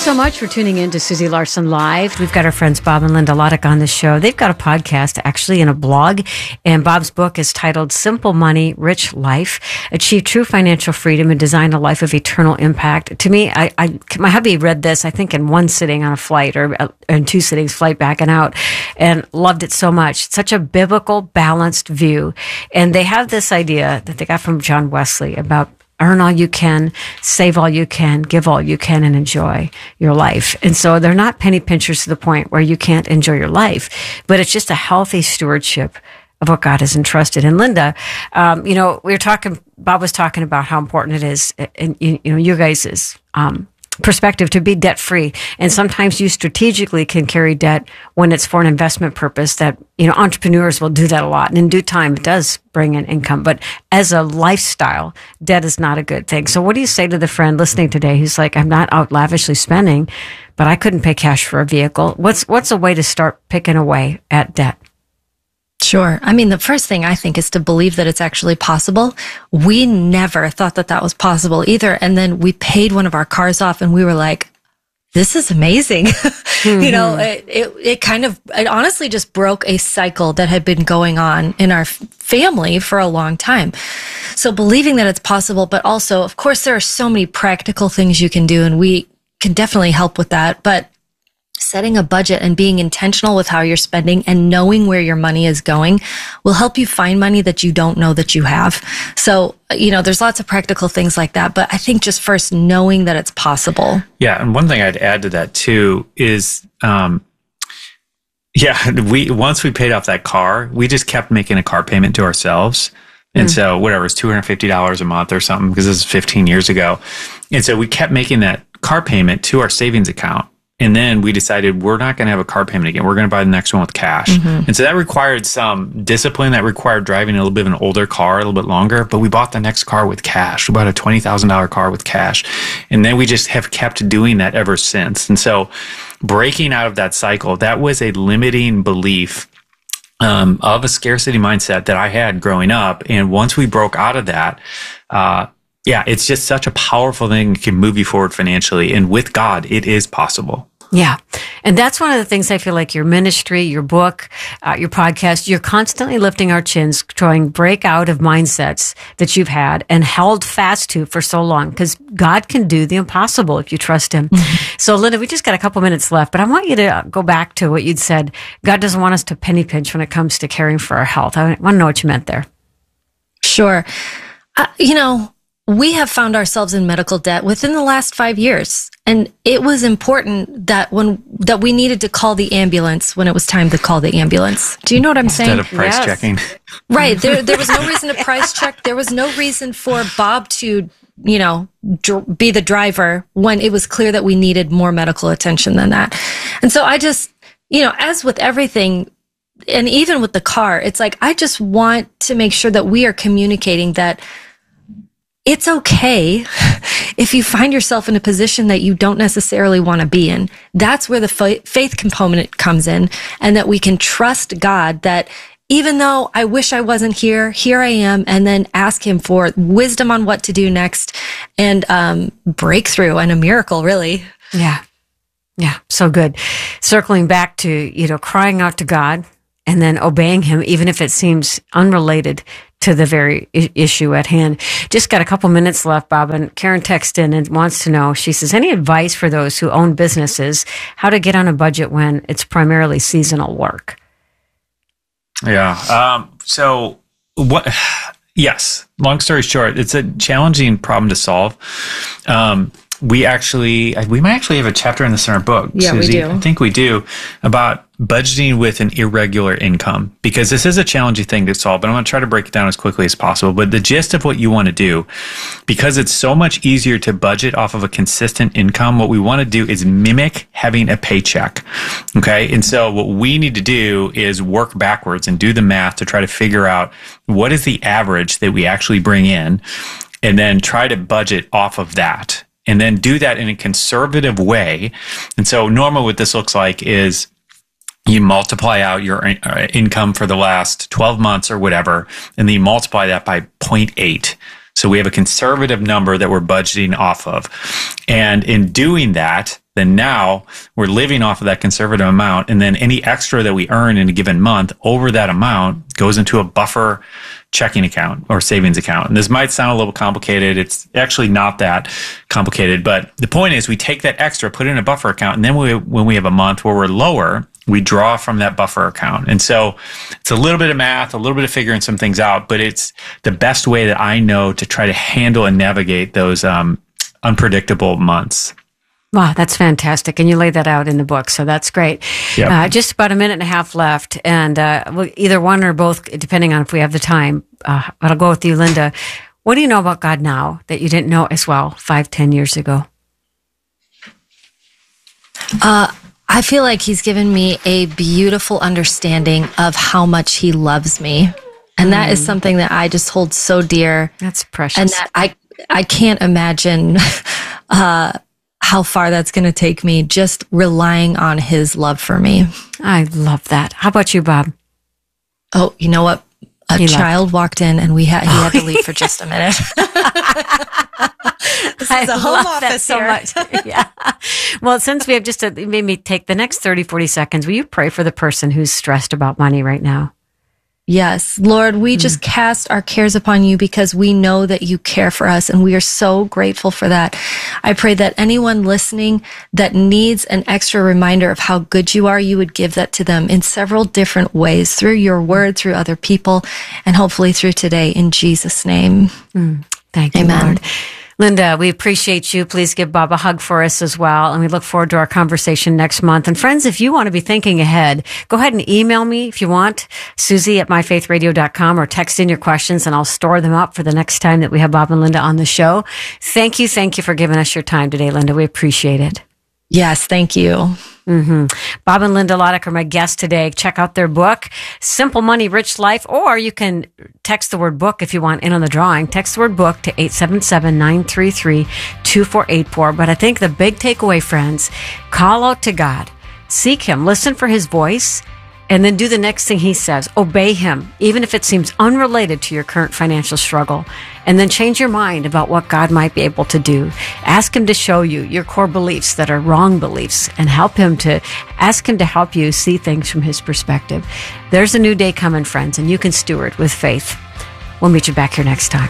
Thanks so much for tuning in to Susie Larson Live. We've got our friends Bob and Linda Lottick on the show. They've got a podcast, actually, and a blog. And Bob's book is titled Simple Money, Rich Life, Achieve True Financial Freedom and Design a Life of Eternal Impact. To me, my hubby read this, I think, in one sitting on a flight or in two sittings, flight back and out, and loved it so much. Such a biblical, balanced view. And they have this idea that they got from John Wesley about earn all you can, save all you can, give all you can, and enjoy your life. And so they're not penny pinchers to the point where you can't enjoy your life, but it's just a healthy stewardship of what God has entrusted. And Linda, Bob was talking about how important it is, and you guys' perspective to be debt free. And sometimes you strategically can carry debt when it's for an investment purpose that, entrepreneurs will do that a lot. And in due time, it does bring in income. But as a lifestyle, debt is not a good thing. So what do you say to the friend listening today who's like, I'm not out lavishly spending, but I couldn't pay cash for a vehicle? What's a way to start picking away at debt? Sure. I mean, the first thing I think is to believe that it's actually possible. We never thought that was possible either. And then we paid one of our cars off and we were like, this is amazing. Mm-hmm. It honestly just broke a cycle that had been going on in our family for a long time. So believing that it's possible, but also, of course, there are so many practical things you can do, and we can definitely help with that. But setting a budget and being intentional with how you're spending and knowing where your money is going will help you find money that you don't know that you have. So, there's lots of practical things like that, but I think just first knowing that it's possible. Yeah. And one thing I'd add to that too is, once we paid off that car, we just kept making a car payment to ourselves. And so whatever, it's $250 a month or something, because this is 15 years ago. And so we kept making that car payment to our savings account. And then we decided we're not going to have a car payment again. We're going to buy the next one with cash. Mm-hmm. And so that required some discipline. That required driving a little bit of an older car, a little bit longer. But we bought the next car with cash. We bought a $20,000 car with cash. And then we just have kept doing that ever since. And so breaking out of that cycle, that was a limiting belief of a scarcity mindset that I had growing up. And once we broke out of that, it's just such a powerful thing that can move you forward financially. And with God, it is possible. Yeah. And that's one of the things I feel like your ministry, your book, your podcast, you're constantly lifting our chins, trying to break out of mindsets that you've had and held fast to for so long, because God can do the impossible if you trust him. Mm-hmm. So Linda, we just got a couple minutes left, but I want you to go back to what you'd said. God doesn't want us to penny pinch when it comes to caring for our health. I want to know what you meant there. Sure. We have found ourselves in medical debt within the last 5 years. And it was important that we needed to call the ambulance when it was time to call the ambulance. Do you know what I'm saying? Instead of price checking. Right. There was no reason to price check. There was no reason for Bob to, be the driver when it was clear that we needed more medical attention than that. And so I just, as with everything, and even with the car, it's like, I just want to make sure that we are communicating that it's okay if you find yourself in a position that you don't necessarily want to be in. That's where the faith component comes in, and that we can trust God that even though I wish I wasn't here I am, and then ask him for wisdom on what to do next, and breakthrough and a miracle, really. Yeah. Yeah. So good. Circling back to, crying out to God and then obeying him, even if it seems unrelated to the very issue at hand. Just got a couple minutes left, Bob, and Karen texted in and wants to know, she says, any advice for those who own businesses, how to get on a budget when it's primarily seasonal work? Yeah. Yes. Long story short, it's a challenging problem to solve. We might actually have a chapter in this in our book, yeah, Susie. We do. I think we do, about budgeting with an irregular income, because this is a challenging thing to solve, but I'm going to try to break it down as quickly as possible. But the gist of what you want to do, because it's so much easier to budget off of a consistent income, what we want to do is mimic having a paycheck. Okay. And so what we need to do is work backwards and do the math to try to figure out what is the average that we actually bring in, and then try to budget off of that. And then do that in a conservative way. And so normally what this looks like is you multiply out your income for the last 12 months or whatever, and then you multiply that by 0.8. So we have a conservative number that we're budgeting off of. And in doing that, then now we're living off of that conservative amount. And then any extra that we earn in a given month over that amount goes into a buffer checking account or savings account. And this might sound a little complicated. It's actually not that complicated. But the point is we take that extra, put it in a buffer account. And then when we have a month where we're lower, we draw from that buffer account. And so it's a little bit of math, a little bit of figuring some things out, but it's the best way that I know to try to handle and navigate those unpredictable months. Wow, that's fantastic. And you lay that out in the book. So that's great. Yep. Just about a minute and a half left. And either one or both, depending on if we have the time. I'll go with you, Linda. What do you know about God now that you didn't know as well 5-10 years ago? I feel like he's given me a beautiful understanding of how much he loves me. And that is something that I just hold so dear. That's precious. And that I can't imagine how far that's going to take me, just relying on his love for me. I love that. How about you, Bob? Oh, you know what? A child walked in and he had to leave for just a minute. This is a home office so much. Yeah. Well, since we have just maybe take the next 30, 40 seconds, will you pray for the person who's stressed about money right now? Yes, Lord, we just cast our cares upon you because we know that you care for us, and we are so grateful for that. I pray that anyone listening that needs an extra reminder of how good you are, you would give that to them in several different ways, through your word, through other people, and hopefully through today, in Jesus' name. Thank you, Amen. Lord. Linda, we appreciate you. Please give Bob a hug for us as well. And we look forward to our conversation next month. And friends, if you want to be thinking ahead, go ahead and email me if you want, Susie@myfaithradio.com, or text in your questions and I'll store them up for the next time that we have Bob and Linda on the show. Thank you for giving us your time today, Linda. We appreciate it. Yes, thank you. Bob and Linda Lotich are my guests today. Check out their book, Simple Money, Rich Life, or you can text the word book if you want in on the drawing. Text the word book to 877-933-2484. But I think the big takeaway, friends, call out to God, seek him, listen for his voice, and then do the next thing he says. Obey him, even if it seems unrelated to your current financial struggle. And then change your mind about what God might be able to do. Ask him to show you your core beliefs that are wrong beliefs, and ask him to help you see things from his perspective. There's a new day coming, friends, and you can steward with faith. We'll meet you back here next time.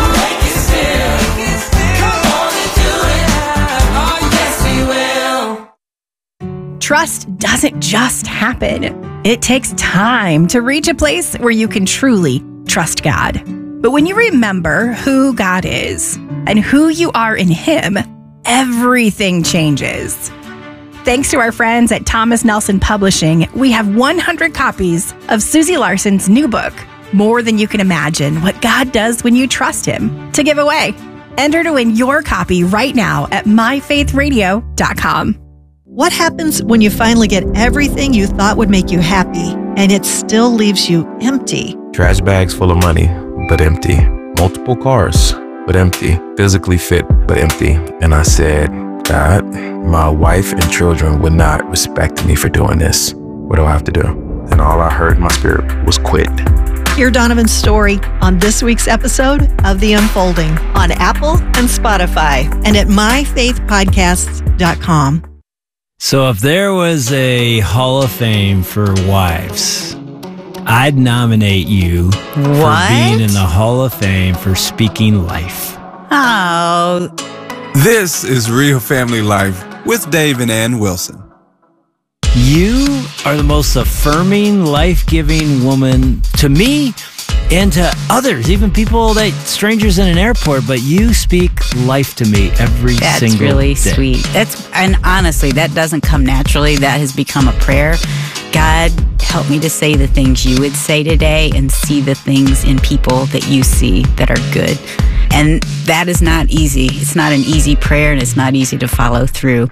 Trust doesn't just happen. It takes time to reach a place where you can truly trust God. But when you remember who God is and who you are in him, everything changes. Thanks to our friends at Thomas Nelson Publishing, we have 100 copies of Susie Larson's new book, More Than You Can Imagine, What God Does When You Trust Him, to give away. Enter to win your copy right now at myfaithradio.com. What happens when you finally get everything you thought would make you happy and it still leaves you empty? Trash bags full of money, but empty. Multiple cars, but empty. Physically fit, but empty. And I said, God, my wife and children would not respect me for doing this. What do I have to do? And all I heard in my spirit was quit. Hear Donovan's story on this week's episode of The Unfolding on Apple and Spotify and at myfaithpodcasts.com. So if there was a Hall of Fame for wives, I'd nominate you for being in the Hall of Fame for speaking life. Oh. This is Real Family Life with Dave and Ann Wilson. You are the most affirming, life-giving woman to me and to others, even people strangers in an airport, but you speak life to me every single day. That's really sweet. And honestly, that doesn't come naturally. That has become a prayer. God, help me to say the things you would say today and see the things in people that you see that are good. And that is not easy. It's not an easy prayer, and it's not easy to follow through.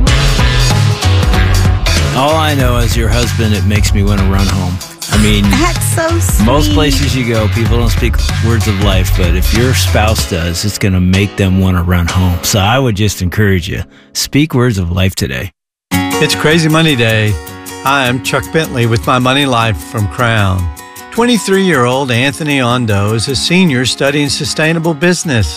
All I know as your husband, it makes me want to run home. I mean, that's so sweet. Most places you go, people don't speak words of life, but if your spouse does, it's going to make them want to run home. So I would just encourage you, speak words of life today. It's Crazy Money Day. Hi, I'm Chuck Bentley with My Money Life from Crown. 23-year-old Anthony Ondo is a senior studying sustainable business.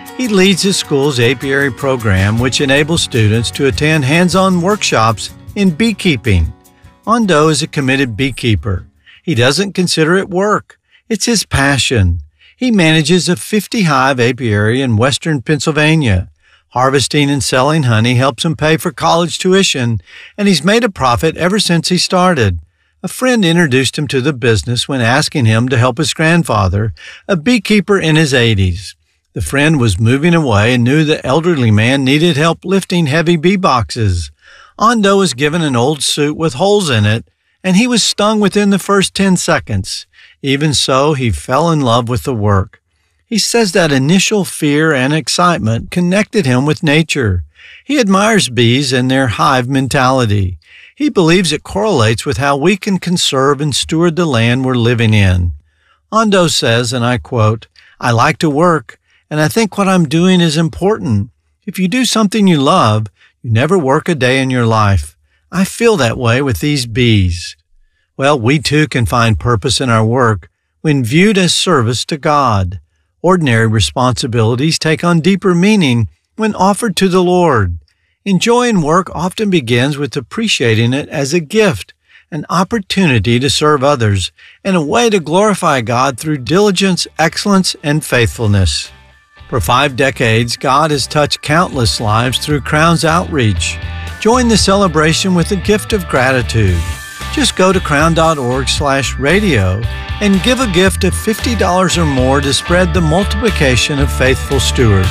He leads his school's apiary program, which enables students to attend hands-on workshops in beekeeping. Ando is a committed beekeeper. He doesn't consider it work. It's his passion. He manages a 50-hive apiary in western Pennsylvania. Harvesting and selling honey helps him pay for college tuition, and he's made a profit ever since he started. A friend introduced him to the business when asking him to help his grandfather, a beekeeper in his 80s. The friend was moving away and knew the elderly man needed help lifting heavy bee boxes. Ando was given an old suit with holes in it, and he was stung within the first 10 seconds. Even so, he fell in love with the work. He says that initial fear and excitement connected him with nature. He admires bees and their hive mentality. He believes it correlates with how we can conserve and steward the land we're living in. Ando says, and I quote, "I like to work, and I think what I'm doing is important. If you do something you love, you never work a day in your life. I feel that way with these bees." Well, we too can find purpose in our work when viewed as service to God. Ordinary responsibilities take on deeper meaning when offered to the Lord. Enjoying work often begins with appreciating it as a gift, an opportunity to serve others, and a way to glorify God through diligence, excellence, and faithfulness. For 5 decades, God has touched countless lives through Crown's outreach. Join the celebration with a gift of gratitude. Just go to crown.org/radio and give a gift of $50 or more to spread the multiplication of faithful stewards.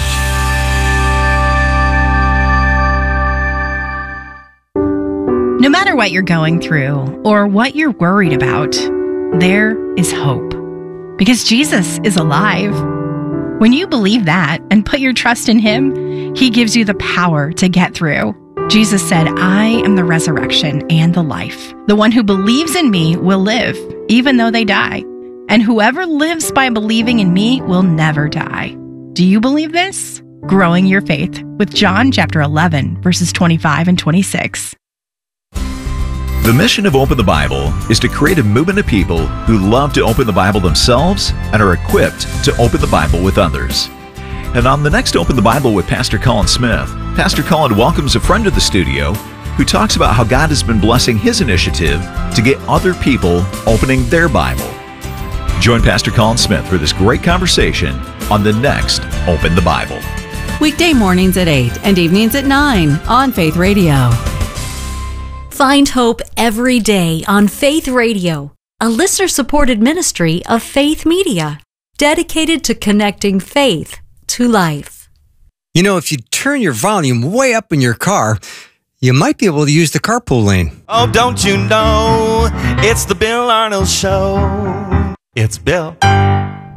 No matter what you're going through or what you're worried about, there is hope. Because Jesus is alive. When you believe that and put your trust in Him, He gives you the power to get through. Jesus said, "I am the resurrection and the life. The one who believes in me will live, even though they die. And whoever lives by believing in me will never die." Do you believe this? Growing your faith with John chapter 11, verses 25 and 26. The mission of Open the Bible is to create a movement of people who love to open the Bible themselves and are equipped to open the Bible with others. And on the next Open the Bible with Pastor Colin Smith, Pastor Colin welcomes a friend to the studio who talks about how God has been blessing his initiative to get other people opening their Bible. Join Pastor Colin Smith for this great conversation on the next Open the Bible. Weekday mornings at 8 and evenings at 9 on Faith Radio. Find hope every day on Faith Radio, a listener-supported ministry of Faith Media, dedicated to connecting faith to life. You know, if you turn your volume way up in your car, you might be able to use the carpool lane. Oh, don't you know, it's the Bill Arnold Show. It's Bill